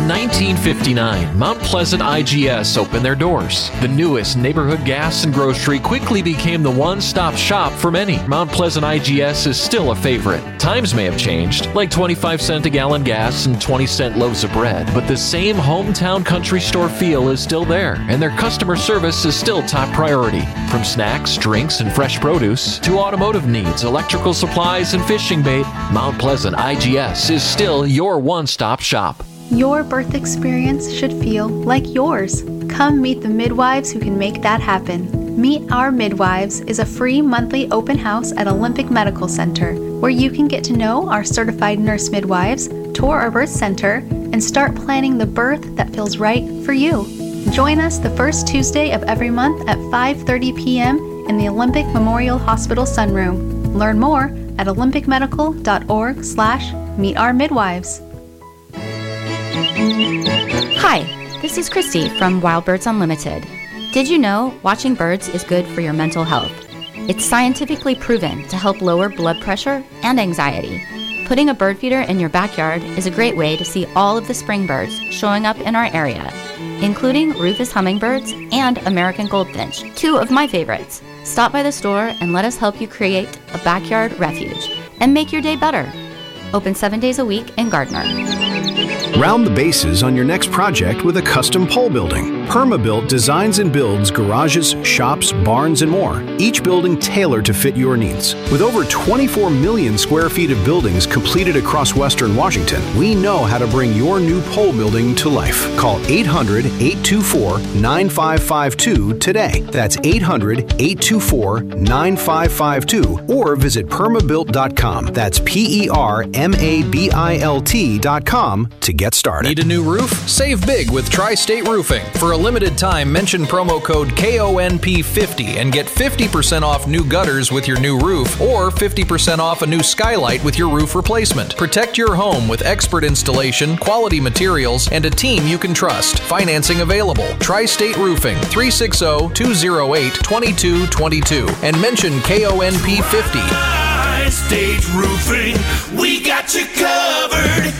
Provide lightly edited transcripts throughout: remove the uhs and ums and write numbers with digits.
1959, Mount Pleasant IGS opened their doors. The newest neighborhood gas and grocery quickly became the one-stop shop for many. Mount Pleasant IGS is still a favorite. Times may have changed, like 25-cent a gallon gas and 20-cent loaves of bread, but the same hometown country store feel is still there, and their customer service is still top priority. From snacks, drinks, and fresh produce to automotive needs, electrical supplies, and fishing bait, Mount Pleasant IGS is still your one-stop shop. Your birth experience should feel like yours. Come meet the midwives who can make that happen. Meet Our Midwives is a free monthly open house at Olympic Medical Center, where you can get to know our certified nurse midwives, tour our birth center, and start planning the birth that feels right for you. Join us the first Tuesday of every month at 5:30 p.m. in the Olympic Memorial Hospital Sunroom. Learn more at olympicmedical.org/meetourmidwives. Hi, this is Christy from Wild Birds Unlimited. Did you know watching birds is good for your mental health? It's scientifically proven to help lower blood pressure and anxiety. Putting a bird feeder in your backyard is a great way to see all of the spring birds showing up in our area, including Rufous hummingbirds and American goldfinch, two of my favorites. Stop by the store and let us help you create a backyard refuge and make your day better. Open 7 days a week in Gardner. Round the bases on your next project with a custom pole building. Permabuilt designs and builds garages, shops, barns, and more. Each building tailored to fit your needs. With over 24 million square feet of buildings completed across Western Washington, we know how to bring your new pole building to life. Call 800-824-9552 today. That's 800-824-9552 or visit permabuilt.com. That's PERMABILT.com to get started. Need a new roof? Save big with Tri-State Roofing. For a limited time, mention promo code KONP50 and get 50% off new gutters with your new roof or 50% off a new skylight with your roof replacement. Protect your home with expert installation, quality materials, and a team you can trust. Financing available. Tri-State Roofing, 360-208-2222 and mention KONP50. Tri-State Roofing, we got you covered.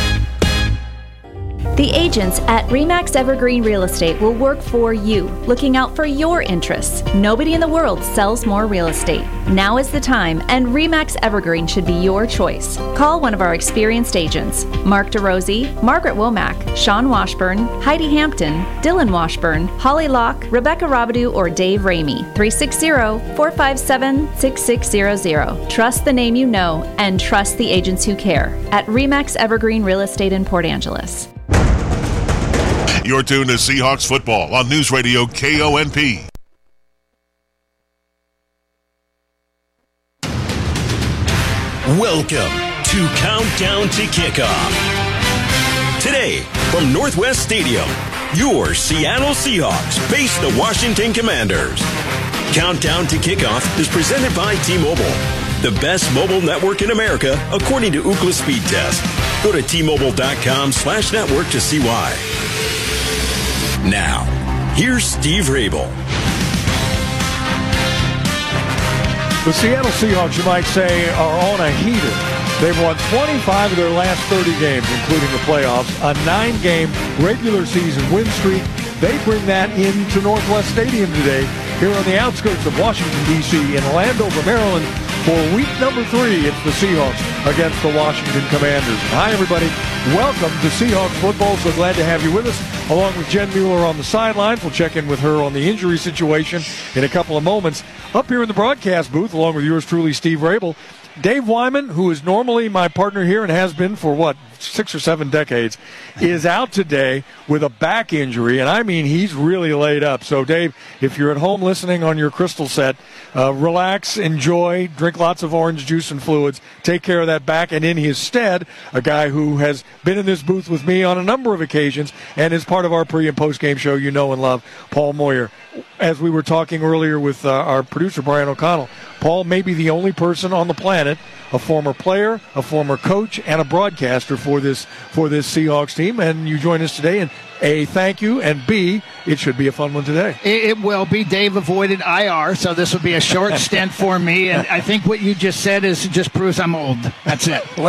The agents at RE/MAX Evergreen Real Estate will work for you, looking out for your interests. Nobody in the world sells more real estate. Now is the time, and RE/MAX Evergreen should be your choice. Call one of our experienced agents, Mark DeRosie, Margaret Womack, Sean Washburn, Heidi Hampton, Dylan Washburn, Holly Locke, Rebecca Robidoux, or Dave Ramey. 360-457-6600. Trust the name you know, and trust the agents who care. At RE/MAX Evergreen Real Estate in Port Angeles. You're tuned to Seahawks football on News Radio KONP. Welcome to Countdown to Kickoff. Today, from Northwest Stadium, your Seattle Seahawks face the Washington Commanders. Countdown to Kickoff is presented by T-Mobile, the best mobile network in America, according to Ookla Speed Test. Go to T-Mobile.com/network to see why. Now, here's Steve Rabel. The Seattle Seahawks, you might say, are on a heater. They've won 25 of their last 30 games, including the playoffs, a 9-game regular season win streak. They bring that into Northwest Stadium today, here on the outskirts of Washington, D.C., in Landover, Maryland. For week number 3, it's the Seahawks against the Washington Commanders. Hi, everybody. Welcome to Seahawks football. So glad to have you with us, along with Jen Mueller on the sidelines. We'll check in with her on the injury situation in a couple of moments. Up here in the broadcast booth, along with yours truly, Steve Rabel, Dave Wyman, who is normally my partner here and has been for, 6 or 7 decades, is out today with a back injury, and I mean he's really laid up. So, Dave, if you're at home listening on your crystal set, relax, enjoy, drink lots of orange juice and fluids, take care of that back, and in his stead, a guy who has been in this booth with me on a number of occasions and is part of our pre- and post-game show you know and love, Paul Moyer. As we were talking earlier with our producer, Brian O'Connell, Paul may be the only person on the planet, a former player, a former coach, and a broadcaster for this Seahawks team. And you join us today, and A, thank you, and B, it should be a fun one today. It will be. Dave avoided IR, so this will be a short stint for me. And I think what you just said just proves I'm old. That's it. Well,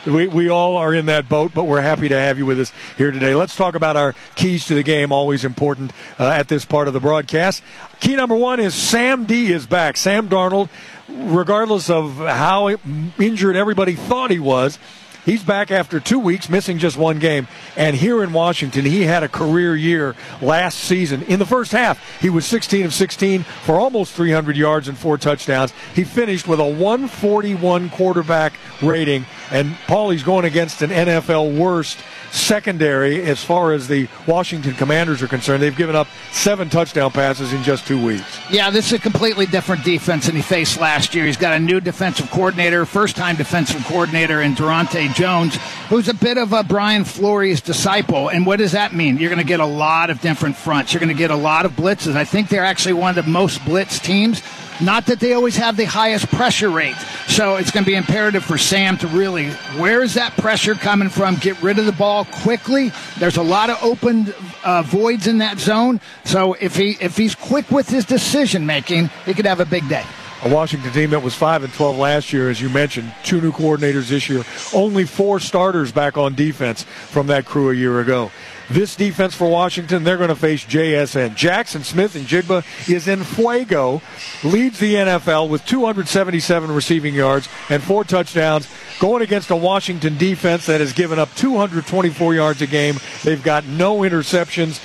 We all are in that boat, but we're happy to have you with us here today. Let's talk about our keys to the game, always important at this part of the broadcast. Key number one is Sam D is back. Sam Darnold, regardless of how injured everybody thought he was, he's back after 2 weeks, missing just one game. And here in Washington, he had a career year last season. In the first half, he was 16 of 16 for almost 300 yards and 4 touchdowns. He finished with a 141 quarterback rating. And Paulie's going against an NFL worst secondary as far as the Washington Commanders are concerned. They've given up 7 touchdown passes in just 2 weeks. Yeah, this is a completely different defense than he faced last year. He's got a new defensive coordinator, first-time defensive coordinator in Durante Jones, who's a bit of a Brian Flores disciple. And what does that mean? You're going to get a lot of different fronts. You're going to get a lot of blitzes. I think they're actually one of the most blitz teams. Not that they always have the highest pressure rate. So it's going to be imperative for Sam to really, where is that pressure coming from? Get rid of the ball quickly. There's a lot of open voids in that zone. So if he's quick with his decision making, he could have a big day. A Washington team that was 5-12 last year, as you mentioned, 2 new coordinators this year, only 4 starters back on defense from that crew a year ago. This defense for Washington, they're going to face JSN. Jackson Smith and Jigba is in fuego, leads the NFL with 277 receiving yards and 4 touchdowns, going against a Washington defense that has given up 224 yards a game. They've got no interceptions.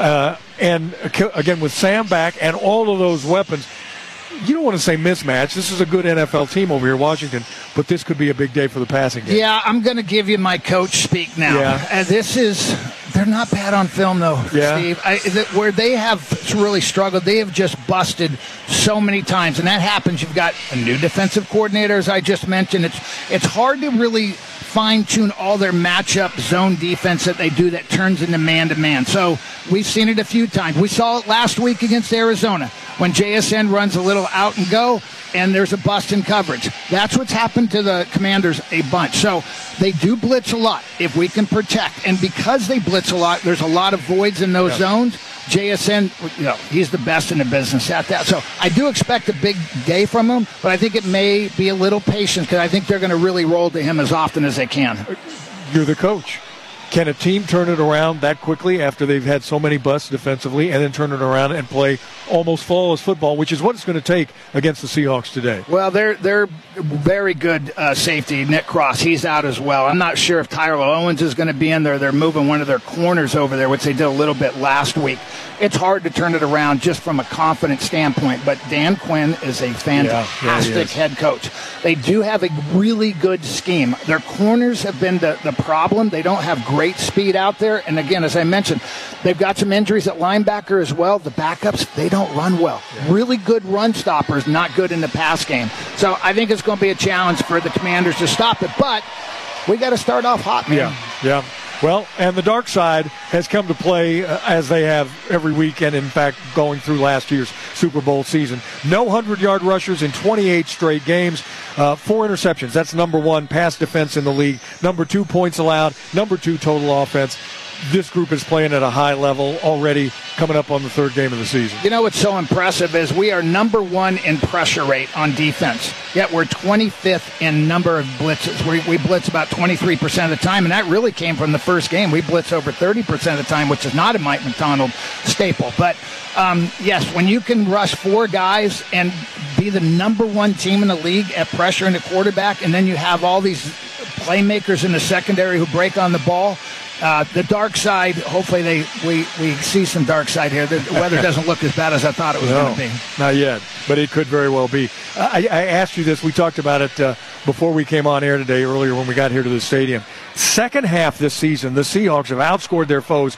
And again, with Sam back and all of those weapons, you don't want to say mismatch. This is a good NFL team over here, Washington, but this could be a big day for the passing game. Yeah, I'm going to give you my coach speak now. Yeah. And they're not bad on film, though, Steve. Where they have really struggled, they have just busted so many times, and that happens. You've got a new defensive coordinator, as I just mentioned. It's hard to really fine-tune all their matchup zone defense that they do that turns into man-to-man. So we've seen it a few times. We saw it last week against Arizona when JSN runs a little out and go, and there's a bust in coverage. That's what's happened to the Commanders a bunch. So they do blitz a lot if we can protect. And because they blitz a lot, there's a lot of voids in those zones. JSN, he's the best in the business at that. So I do expect a big day from him, but I think it may be a little patient because I think they're going to really roll to him as often as they can. You're the coach. Can a team turn it around that quickly after they've had so many busts defensively and then turn it around and play almost flawless football, which is what it's going to take against the Seahawks today? Well, they're very good safety. Nick Cross, he's out as well. I'm not sure if Tyler Owens is going to be in there. They're moving one of their corners over there, which they did a little bit last week. It's hard to turn it around just from a confidence standpoint, but Dan Quinn is a fantastic head coach. They do have a really good scheme. Their corners have been the problem. They don't have great speed out there. And again, as I mentioned, they've got some injuries at linebacker as well. The backups, they don't run well. Really good run stoppers, not good in the pass game. So I think it's going to be a challenge for the Commanders to stop it, but we got to start off hot, man. Yeah. Well, and the dark side has come to play as they have every week, and in fact going through last year's Super Bowl season. No 100-yard rushers in 28 straight games, 4 interceptions. That's number 1 pass defense in the league. Number 2 points allowed. Number 2 total offense. This group is playing at a high level already, coming up on the 3rd game of the season. You know what's so impressive is we are number 1 in pressure rate on defense, yet we're 25th in number of blitzes. We blitz about 23% of the time, and that really came from the first game. We blitz over 30% of the time, which is not a Mike McDonald staple. But, yes, when you can rush 4 guys and be the number 1 team in the league at pressure in the quarterback, and then you have all these playmakers in the secondary who break on the ball, the dark side, hopefully we see some dark side here. The weather doesn't look as bad as I thought it was going to be. Not yet, but it could very well be. I asked you this. We talked about it before we came on air today, earlier when we got here to the stadium. Second half this season, the Seahawks have outscored their foes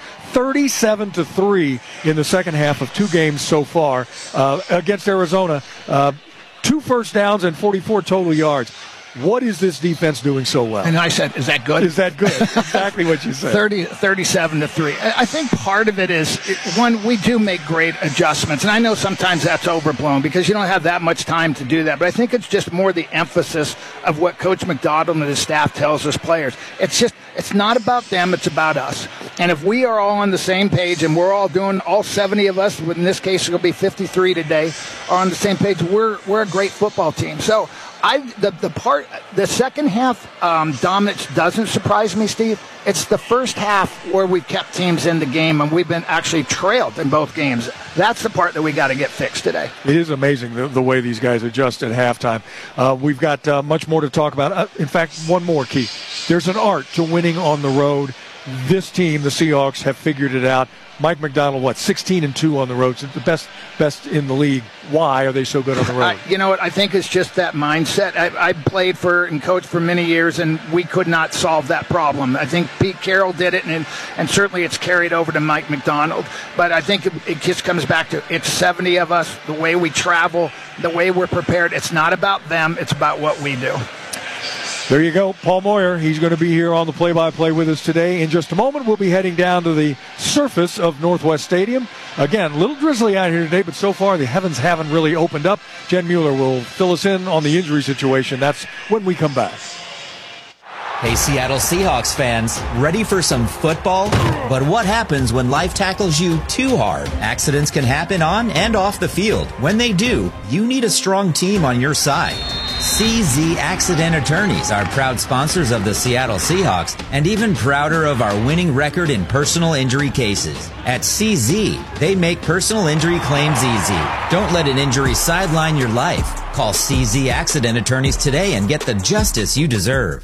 37-3 in the second half of 2 games so far against Arizona. 2 first downs and 44 total yards. What is this defense doing so well? And I said, is that good? Is that good? Exactly what you said. 37-3. I think part of it is, one, we do make great adjustments. And I know sometimes that's overblown because you don't have that much time to do that. But I think it's just more the emphasis of what Coach McDonald and his staff tells us players. It's not about them, it's about us. And if we are all on the same page and we're all doing, all 70 of us, in this case it'll be 53 today, are on the same page, we're a great football team. So The second half dominance doesn't surprise me, Steve. It's the first half where we've kept teams in the game and we've been actually trailed in both games. That's the part that we got to get fixed today. It is amazing the way these guys adjust at halftime. We've got much more to talk about. In fact, one more, Keith. There's an art to winning on the road. This team, the Seahawks, have figured it out. Mike McDonald, 16-2 on the road, so the best in the league. Why are they so good on the road? You know what? I think it's just that mindset. I played for and coached for many years, and we could not solve that problem. I think Pete Carroll did it, and certainly it's carried over to Mike McDonald. But I think it just comes back to it's 70 of us, the way we travel, the way we're prepared. It's not about them. It's about what we do. There you go, Paul Moyer. He's going to be here on the play-by-play with us today. In just a moment, we'll be heading down to the surface of Northwest Stadium. Again, a little drizzly out here today, but so far the heavens haven't really opened up. Jen Mueller will fill us in on the injury situation. That's when we come back. Hey, Seattle Seahawks fans, ready for some football? But what happens when life tackles you too hard? Accidents can happen on and off the field. When they do, you need a strong team on your side. CZ Accident Attorneys are proud sponsors of the Seattle Seahawks and even prouder of our winning record in personal injury cases. At CZ, they make personal injury claims easy. Don't let an injury sideline your life. Call CZ Accident Attorneys today and get the justice you deserve.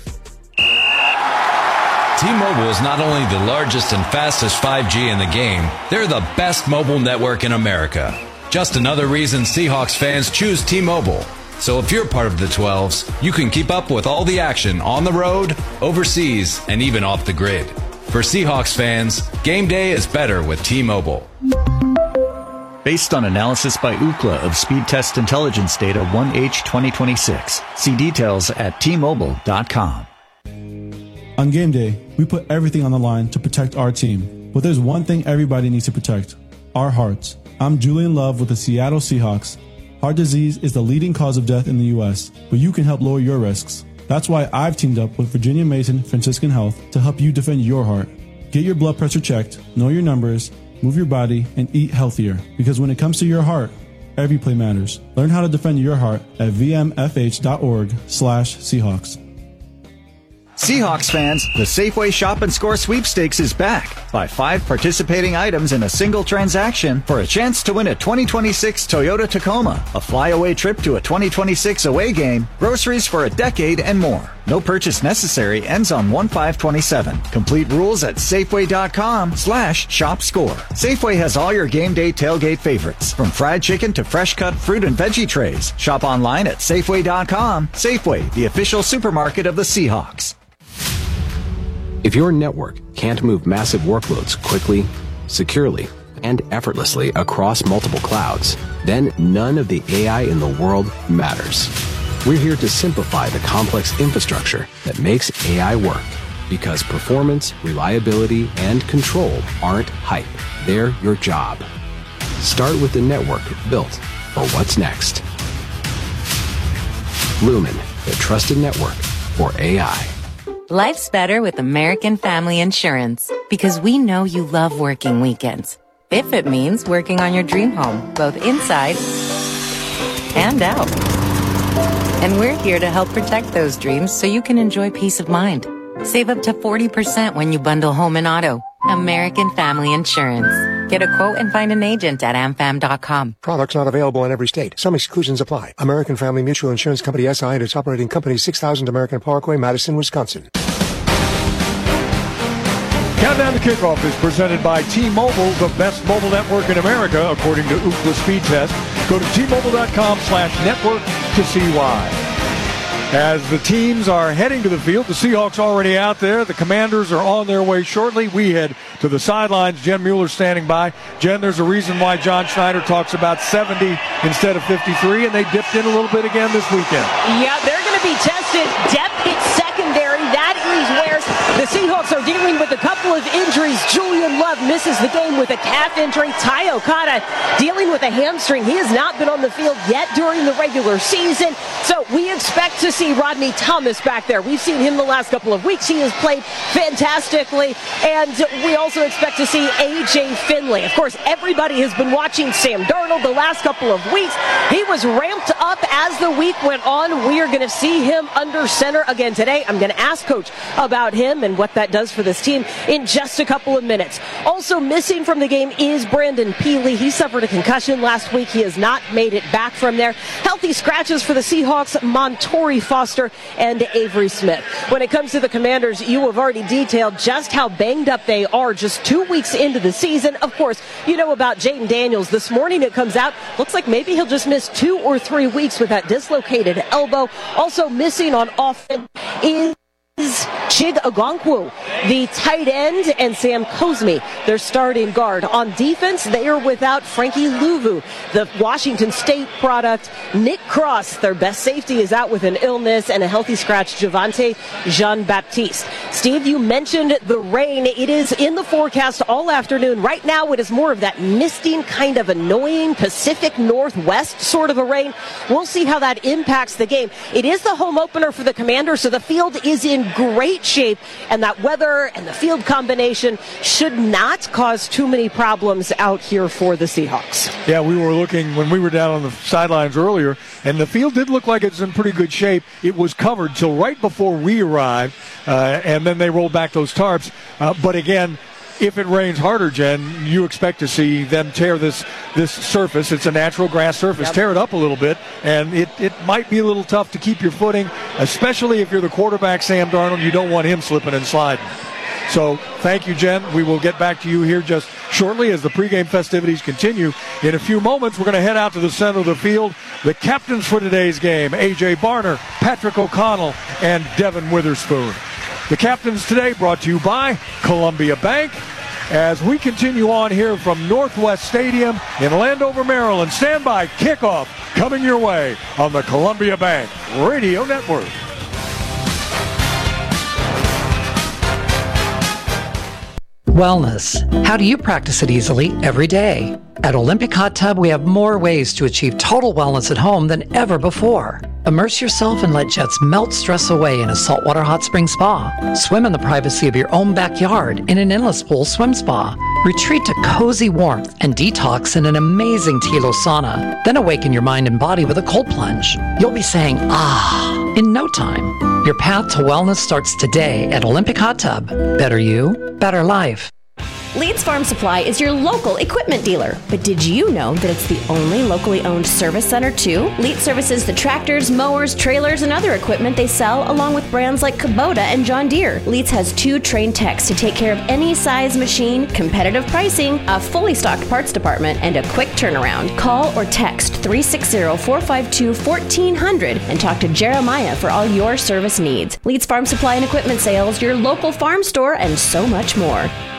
T-Mobile is not only the largest and fastest 5G in the game, they're the best mobile network in America. Just another reason Seahawks fans choose T-Mobile. So if you're part of the 12s, you can keep up with all the action on the road, overseas, and even off the grid. For Seahawks fans, game day is better with T-Mobile. Based on analysis by Ookla of speed test intelligence data 1H 2026. See details at T-Mobile.com. On game day, we put everything on the line to protect our team. But there's one thing everybody needs to protect: our hearts. I'm Julian Love with the Seattle Seahawks. Heart disease is the leading cause of death in the U.S., but you can help lower your risks. That's why I've teamed up with Virginia Mason Franciscan Health to help you defend your heart. Get your blood pressure checked, know your numbers, move your body, and eat healthier. Because when it comes to your heart, every play matters. Learn how to defend your heart at vmfh.org/Seahawks. Seahawks fans, the Safeway Shop and Score Sweepstakes is back. Buy 5 participating items in a single transaction for a chance to win a 2026 Toyota Tacoma, a flyaway trip to a 2026 away game, groceries for a decade, and more. No purchase necessary. Ends on 1/5/27. Complete rules at Safeway.com/ShopScore. Safeway has all your game day tailgate favorites, from fried chicken to fresh cut fruit and veggie trays. Shop online at Safeway.com. Safeway, the official supermarket of the Seahawks. If your network can't move massive workloads quickly, securely, and effortlessly across multiple clouds, then none of the AI in the world matters. We're here to simplify the complex infrastructure that makes AI work, because performance, reliability, and control aren't hype. They're your job. Start with the network built for what's next. Lumen, the trusted network for AI. Life's better with American Family Insurance, because we know you love working weekends. If it means working on your dream home, both inside and out. And we're here to help protect those dreams so you can enjoy peace of mind. Save up to 40% when you bundle home and auto. American Family Insurance. Get a quote and find an agent at amfam.com. Products not available in every state. Some exclusions apply. American Family Mutual Insurance Company SI and its operating company 6000 American Parkway, Madison, Wisconsin. Countdown to Kickoff is presented by T-Mobile, the best mobile network in America, according to Ookla Speed Test. Go to T-Mobile.com/network to see why. As the teams are heading to the field, the Seahawks already out there. The Commanders are on their way shortly. We head to the sidelines. Jen Mueller standing by. Jen, there's a reason why John Schneider talks about 70 instead of 53, and they dipped in a little bit again this weekend. Yeah, they're going to be tested. Depth at secondary. That is where the Seahawks are dealing with a couple of injuries. Julian Love misses the game with a calf injury. Ty Okada dealing with a hamstring. He has not been on the field yet during the regular season. So we expect to see Rodney Thomas back there. We've seen him the last couple of weeks. He has played fantastically. And we also expect to see A.J. Finley. Of course, everybody has been watching Sam Darnold the last couple of weeks. He was ramped up up as the week went on. We are going to see him under center again today. I'm going to ask Coach about him and what that does for this team in just a couple of minutes. Also missing from the game is Brandon Peely. He suffered a concussion last week. He has not made it back from there. Healthy scratches for the Seahawks, Montori Foster and Avery Smith. When it comes to the Commanders, you have already detailed just how banged up they are just 2 weeks into the season. Of course, you know about Jaden Daniels. This morning it comes out, looks like maybe he'll just miss 2 or 3 weeks with that dislocated elbow. Also missing on offense is Chig Ogonkwo, the tight end, and Sam Cosme, their starting guard. On defense, they are without Frankie Luvu, the Washington State product. Nick Cross, their best safety, is out with an illness, and a healthy scratch, Javante Jean-Baptiste. Steve, you mentioned the rain. It is in the forecast all afternoon. Right now, it is more of that misting, kind of annoying Pacific Northwest sort of a rain. We'll see how that impacts the game. It is the home opener for the Commanders, so the field is in great shape, and that weather and the field combination should not cause too many problems out here for the Seahawks. Yeah, we were looking when we were down on the sidelines earlier, and the field did look like it's in pretty good shape. It was covered till right before we arrived, and then they rolled back those tarps. But again, if it rains harder, Jen, you expect to see them tear this surface. It's a natural grass surface. Yep. Tear it up a little bit, and it might be a little tough to keep your footing, especially if you're the quarterback, Sam Darnold. You don't want him slipping and sliding. So thank you, Jen. We will get back to you here just shortly as the pregame festivities continue. In a few moments, we're going to head out to the center of the field. The captains for today's game, A.J. Barner, Patrick O'Connell, and Devin Witherspoon. The captains today brought to you by Columbia Bank. As we continue on here from Northwest Stadium in Landover, Maryland, stand by, kickoff coming your way on the Columbia Bank Radio Network. Wellness. How do you practice it easily every day? At Olympic Hot Tub, we have more ways to achieve total wellness at home than ever before. Immerse yourself and let jets melt stress away in a saltwater hot spring spa. Swim in the privacy of your own backyard in an endless pool swim spa. Retreat to cozy warmth and detox in an amazing Tilo sauna. Then awaken your mind and body with a cold plunge. You'll be saying, ah, in no time. Your path to wellness starts today at Olympic Hot Tub. Better you, better life. Leeds Farm Supply is your local equipment dealer. But did you know that it's the only locally owned service center too? Leeds services the tractors, mowers, trailers, and other equipment they sell, along with brands like Kubota and John Deere. Leeds has 2 trained techs to take care of any size machine, competitive pricing, a fully stocked parts department, and a quick turnaround. Call or text 360-452-1400 and talk to Jeremiah for all your service needs. Leeds Farm Supply and Equipment Sales, your local farm store, and so much more.